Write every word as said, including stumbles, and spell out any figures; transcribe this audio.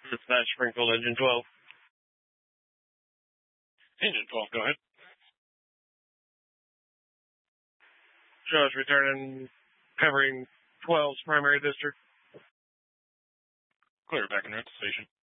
Dispatch Springfield, Engine twelve. Engine twelve, go ahead. Josh returning, covering twelve's primary district. Clear back in route to station.